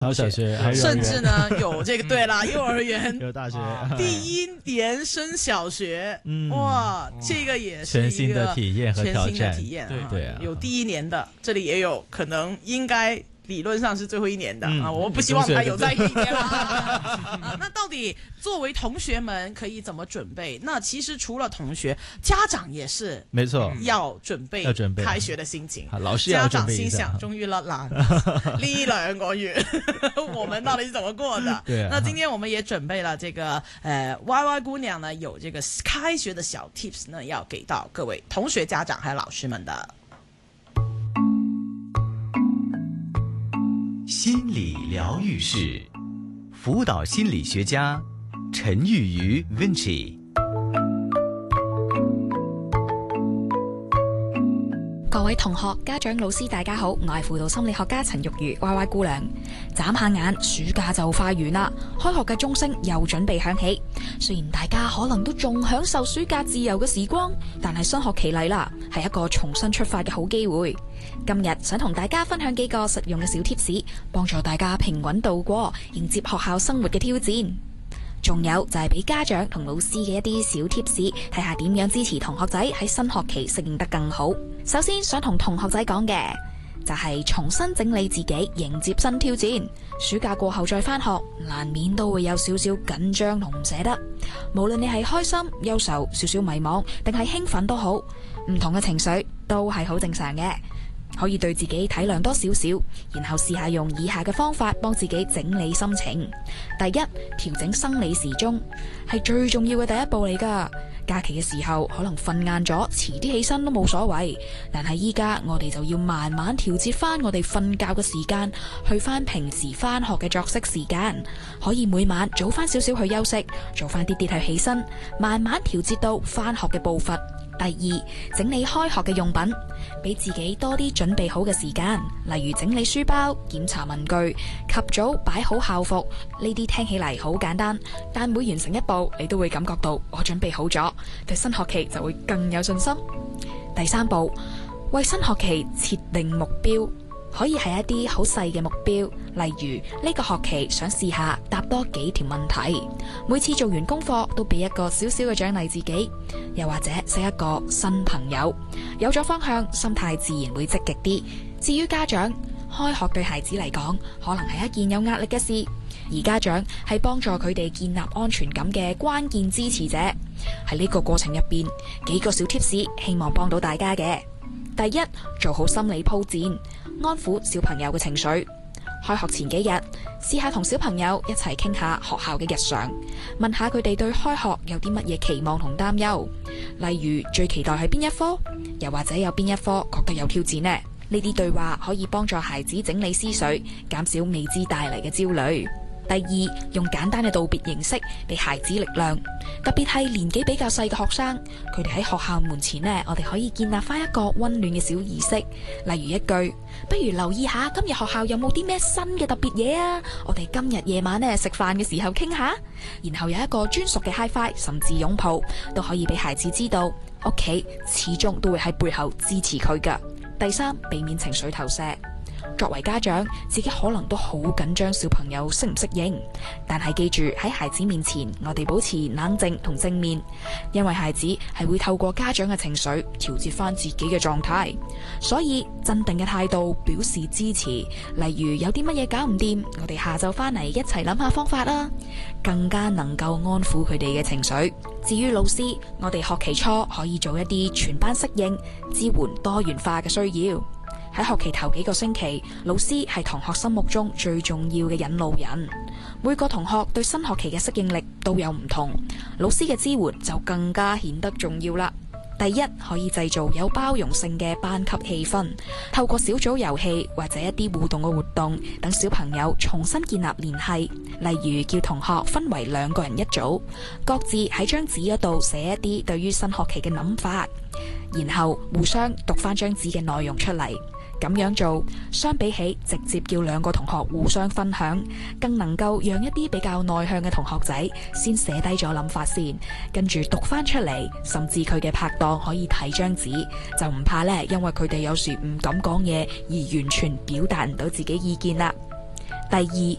好小学，还有幼儿园甚至呢有这个对啦，幼儿园有大学， 第1年升小学，哇，这个也是全新的体验和挑战， 全新的体验， 对啊， 有第1年的，这里也有可能应该理论上是最后1年的我不希望他有在1年啦。那到底作为同学们可以怎么准备？那其实除了同学，家长也是没错， 要准備開學的心情。 老師要準備一下。家長心想，終於甩爛呢2個月，我們到底是怎麼過的？ 對啊。 那今天我們也準備了這個YY 姑娘呢，有這個開學的小 tips 呢，要給到各位同學、家長還有老師們的。 心理療癒室，輔導心理學家陳玉瑜 Vinci。 各位同學、家長、老師大家好，我係輔導心理學家陳玉瑜 YY 姑娘。眨下眼，暑假就快完啦，開學嘅鐘聲又準備響起。雖然大家可能都仲享受暑假自由嘅時光，但係新學期嚟啦，係一個重新出發嘅好機會。今日想同大家分享幾個實用嘅小貼士，幫助大家平穩度過，迎接學校生活嘅挑戰。仲有就係俾家長同老師嘅一啲小貼士，睇下點樣支持同學仔喺新學期適應得更好。首先想同同學仔講嘅就係重新整理自己，迎接新挑戰。暑假過後再返學，難免都會有少少緊張同唔捨得。無論你係開心、憂愁、少少迷茫，定係興奮都好，唔同嘅情緒都係好正常嘅。可以對自己體諒多少少，然後試下用以下嘅方法幫自己整理心情。第一，調整生理時鐘係最重要嘅第一步嚟㗎。假期嘅時候可能瞓晏咗，遲啲起身都冇所謂，但係依家我哋就要慢慢調節翻我哋瞓覺嘅時間，去翻平時翻學嘅作息時間。可以每晚早翻少少去休息，做翻啲去起身，慢慢調節到翻學嘅步伐。第二，整理開學嘅用品，俾自己多啲準備好嘅時間，例如整理書包、檢查文具、及早擺好校服。呢啲聽起嚟好簡單，但每完成一步，你都會感覺到我準備好咗，對新學期就會更有信心。第三步，為新學期設定目標。可以係一啲好細嘅目標，例如呢個學期想試下答多幾條問題，每次做完功課都俾一個小小嘅獎勵自己，又或者識一個新朋友。有咗方向，心態自然會積極啲。至於家長，開學對孩子嚟講可能係一件有壓力嘅事，而家長係幫助佢哋建立安全感嘅關鍵支持者。喺呢個過程入邊，幾個小貼士希望幫到大家嘅。第一，做好心理鋪墊，安撫小朋友嘅情緒。開學前幾日，試下同小朋友一齊傾下學校嘅日常，問下佢哋對開學有啲乜嘢期望同擔憂，例如最期待係邊一科，又或者有邊一科覺得有挑戰呢？呢啲對話可以幫助孩子整理思緒，減少未知帶嚟嘅焦慮。第二，用簡單嘅道別形式俾孩子力量，特別係年紀比較細嘅學生，佢哋喺學校門前呢，我哋可以建立翻一個溫暖嘅小儀式，例如一句，不如留意下今日學校有冇啲咩新嘅特別嘢啊，我哋今日夜晚呢食飯嘅時候傾下，然後有一個專屬嘅 high five 甚至擁抱，都可以俾孩子知道屋企始終都會喺背後支持佢㗎。第三，避免情緒投射。作為家長，自己可能都好緊張小朋友適唔適應，但係記住喺孩子面前，我哋保持冷靜同正面，因為孩子係會透過家長嘅情緒調節翻自己嘅狀態，所以鎮定嘅態度表示支持，例如有啲乜嘢搞唔掂，我哋下晝翻嚟一齊諗下方法啦，更加能夠安撫佢哋嘅情緒。至於老師，我哋學期初可以做一啲全班適應、支援多元化嘅需要。喺學期頭幾個星期，老師係同學心目中最重要嘅引路人。每個同學對新學期嘅適應力都有唔同，老師嘅支援就更加顯得重要啦。第一，可以製造有包容性嘅班級氣氛，透過小組遊戲或者一啲互動嘅活動，等小朋友重新建立聯繫。例如叫同學分為2個人一組，各自喺張紙嗰度寫一啲對於新學期嘅諗法，然後互相讀翻張紙嘅內容出嚟。咁樣做，相比起直接叫2個同學互相分享，更能夠讓一啲比較內向嘅同學仔先寫低咗諗法先，跟住讀翻出嚟，甚至佢嘅拍檔可以睇張紙，就唔怕呢，因為佢哋有時唔敢講嘢而完全表達唔到自己意見啦。 第二，